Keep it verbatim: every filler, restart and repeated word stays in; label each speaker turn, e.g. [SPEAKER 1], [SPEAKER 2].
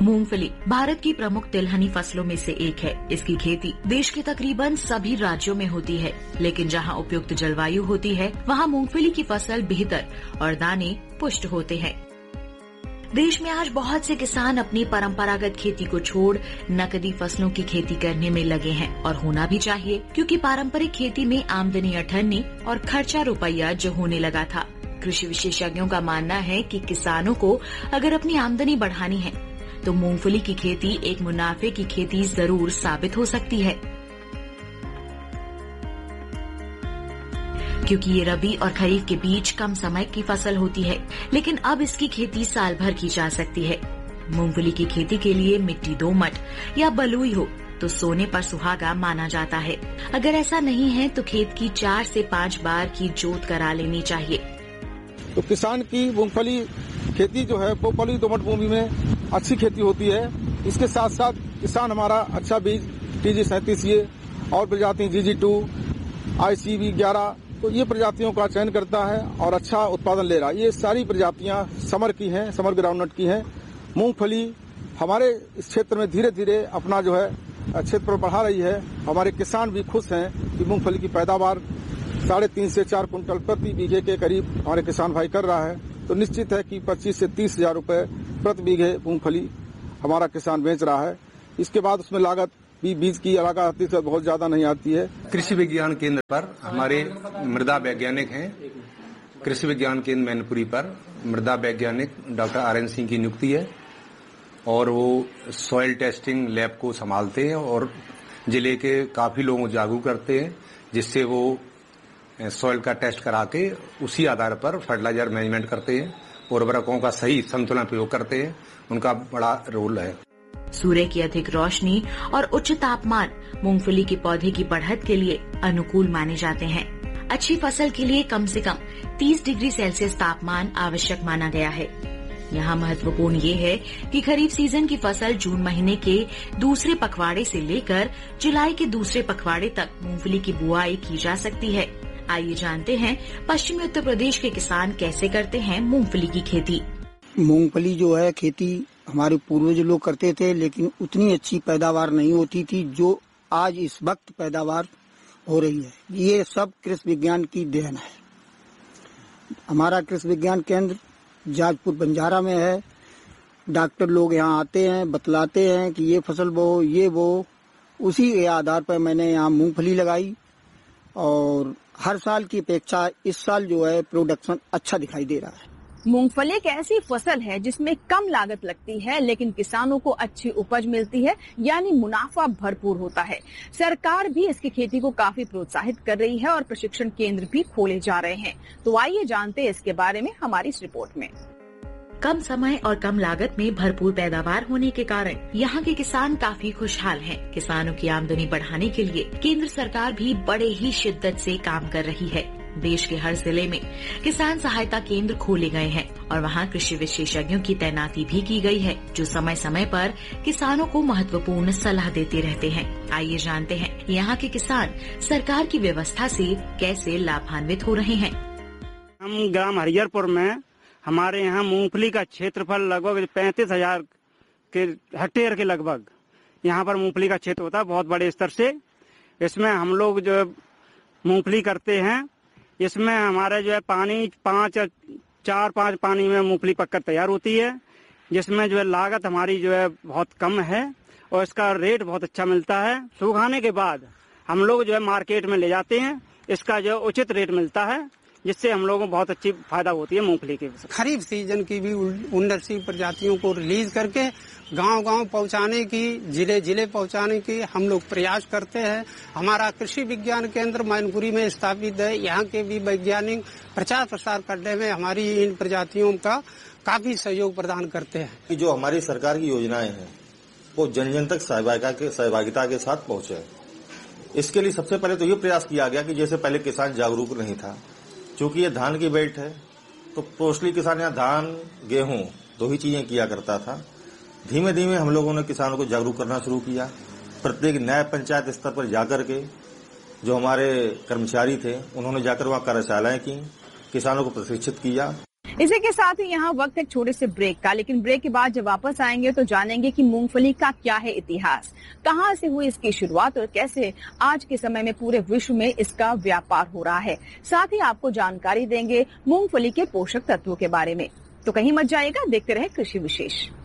[SPEAKER 1] मूंगफली भारत की प्रमुख तिलहनी फसलों में से एक है। इसकी खेती देश के तकरीबन सभी राज्यों में होती है, लेकिन जहां उपयुक्त जलवायु होती है वहां मूंगफली की फसल बेहतर और दाने पुष्ट होते हैं। देश में आज बहुत से किसान अपनी परंपरागत खेती को छोड़ नकदी फसलों की खेती करने में लगे हैं और होना भी चाहिए, क्योंकि पारंपरिक खेती में आमदनी अठन्नी और खर्चा रुपया जो होने लगा था। कृषि विशेषज्ञों का मानना है कि किसानों को अगर अपनी आमदनी बढ़ानी है तो मूंगफली की खेती एक मुनाफे की खेती जरूर साबित हो सकती है, क्योंकि ये रबी और खरीफ के बीच कम समय की फसल होती है, लेकिन अब इसकी खेती साल भर की जा सकती है। मूंगफली की खेती के लिए मिट्टी दोमट या बलुई हो तो सोने पर सुहागा माना जाता है। अगर ऐसा नहीं है तो खेत की चार से पाँच बार की जोत करा लेनी चाहिए।
[SPEAKER 2] तो किसान की मूंगफली खेती जो है वो बलुई दोमट भूमि में अच्छी खेती होती है। इसके साथ साथ किसान हमारा अच्छा बीज टी जी सैंतीस ये और प्रजाति जी जी टू आई सी वी ग्यारह तो ये प्रजातियों का चयन करता है और अच्छा उत्पादन ले रहा है। ये सारी प्रजातियां समर की हैं, समर ग्राउंडनट की हैं। मूंगफली हमारे इस क्षेत्र में धीरे धीरे अपना जो है क्षेत्र बढ़ा रही है। हमारे किसान भी खुश हैं कि मूंगफली की पैदावार साढ़े तीन से चार कुंटल प्रति बीघे के करीब हमारे किसान भाई कर रहा है। तो निश्चित है कि पच्चीस से तीस हजार रूपये प्रति बीघे मूंगफली हमारा किसान बेच रहा है। इसके बाद उसमें लागत भी बीज की लागत आती है, बहुत ज्यादा नहीं आती है।
[SPEAKER 3] कृषि विज्ञान केंद्र पर हमारे मृदा वैज्ञानिक हैं। कृषि विज्ञान केंद्र मैनपुरी पर मृदा वैज्ञानिक डॉक्टर आर एन सिंह की नियुक्ति है और वो सॉइल टेस्टिंग लैब को संभालते हैं और जिले के काफी लोगों को जागरूक करते हैं, जिससे वो सॉइल का टेस्ट करा के उसी आधार पर फर्टिलाइजर मैनेजमेंट करते हैं, उर्वरकों का सही संतुलन प्रयोग करते हैं। उनका बड़ा रोल है।
[SPEAKER 1] सूर्य की अधिक रोशनी और उच्च तापमान मूंगफली के पौधे की बढ़त के लिए अनुकूल माने जाते हैं। अच्छी फसल के लिए कम से कम तीस डिग्री सेल्सियस तापमान आवश्यक माना गया है। यहाँ महत्वपूर्ण ये है कि खरीफ सीजन की फसल जून महीने के दूसरे पखवाड़े से लेकर जुलाई के दूसरे पखवाड़े तक मूंगफली की बुआई की जा सकती है। आइए जानते हैं पश्चिमी उत्तर प्रदेश के किसान कैसे करते हैं मूंगफली की खेती।
[SPEAKER 4] मूंगफली जो है खेती हमारे पूर्वज लोग करते थे, लेकिन उतनी अच्छी पैदावार नहीं होती थी जो आज इस वक्त पैदावार हो रही है। ये सब कृषि विज्ञान की देन है। हमारा कृषि विज्ञान केंद्र जाजपुर बंजारा में है। डॉक्टर लोग यहाँ आते हैं, बतलाते हैं कि ये फसल बो, ये बो। उसी के आधार पर मैंने यहाँ मूंगफली लगाई और हर साल की अपेक्षा इस साल जो है प्रोडक्शन अच्छा दिखाई दे रहा है।
[SPEAKER 5] मूंगफली एक ऐसी फसल है जिसमें कम लागत लगती है, लेकिन किसानों को अच्छी उपज मिलती है, यानी मुनाफा भरपूर होता है। सरकार भी इसकी खेती को काफी प्रोत्साहित कर रही है और प्रशिक्षण केंद्र भी खोले जा रहे हैं। तो आइए जानते हैं इसके बारे में हमारी इस रिपोर्ट में।
[SPEAKER 1] कम समय और कम लागत में भरपूर पैदावार होने के कारण यहाँ के किसान काफी खुशहाल हैं। किसानों की आमदनी बढ़ाने के लिए केंद्र सरकार भी बड़े ही शिद्दत से काम कर रही है। देश के हर जिले में किसान सहायता केंद्र खोले गए हैं और वहाँ कृषि विशेषज्ञों की तैनाती भी की गई है, जो समय समय पर किसानों को महत्वपूर्ण सलाह देते रहते हैं। आइए जानते हैं यहाँ के किसान सरकार की व्यवस्था से कैसे लाभान्वित हो रहे हैं।
[SPEAKER 6] हम ग्राम हरिहरपुर में हमारे यहाँ मूंगफली का क्षेत्रफल लगभग पैंतीस हजार के हेक्टेयर के लगभग यहाँ पर मूंगफली का क्षेत्र होता है, बहुत बड़े स्तर से। इसमें हम लोग जो मूंगफली करते हैं, इसमें हमारे जो है पानी पाँच चार पाँच पानी में मूंगफली पककर तैयार होती है, जिसमें जो है लागत हमारी जो है बहुत कम है और इसका रेट बहुत अच्छा मिलता है। सूखाने के बाद हम लोग जो है मार्केट में ले जाते हैं, इसका जो उचित रेट मिलता है, जिससे हम लोगों को बहुत अच्छी फायदा होती है मूंगफली की।
[SPEAKER 7] खरीफ सीजन की भी उन्नत सी प्रजातियों को रिलीज करके गांव गांव पहुंचाने की, जिले जिले पहुंचाने की हम लोग प्रयास करते हैं। हमारा कृषि विज्ञान केंद्र मैनपुरी में स्थापित है। यहाँ के भी वैज्ञानिक प्रचार प्रसार करने में हमारी इन प्रजातियों का काफी सहयोग प्रदान करते हैं।
[SPEAKER 8] जो हमारी सरकार की योजनाएं हैं वो जन जन तक सहभागिता के सहभागिता के साथ पहुंचे। इसके लिए सबसे पहले तो ये प्रयास किया गया कि जैसे पहले किसान जागरूक नहीं था, क्योंकि ये धान की बेल्ट है तो मोस्टली किसान यहाँ धान गेहूं दो ही चीजें किया करता था। धीमे धीमे हम लोगों ने किसानों को जागरूक करना शुरू किया। प्रत्येक न्याय पंचायत स्तर पर जाकर के जो हमारे कर्मचारी थे उन्होंने जाकर वहाँ कार्यशालाएं की, किसानों को प्रशिक्षित किया।
[SPEAKER 5] इसी के साथ ही यहाँ वक्त एक छोटे से ब्रेक का, लेकिन ब्रेक के बाद जब वापस आएंगे तो जानेंगे कि मूंगफली का क्या है इतिहास, कहां से हुई इसकी शुरुआत और कैसे आज के समय में पूरे विश्व में इसका व्यापार हो रहा है। साथ ही आपको जानकारी देंगे मूंगफली के पोषक तत्वों के बारे में। तो कहीं मत जाइएगा, देखते रहे कृषि विशेष।